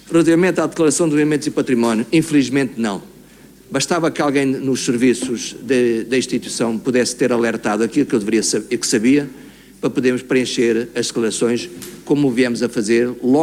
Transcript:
Relativamente à declaração de rendimentos e património, infelizmente não. Bastava que alguém nos serviços da instituição pudesse ter alertado aquilo que eu deveria saber, que sabia, para podermos preencher as declarações como viemos a fazer logo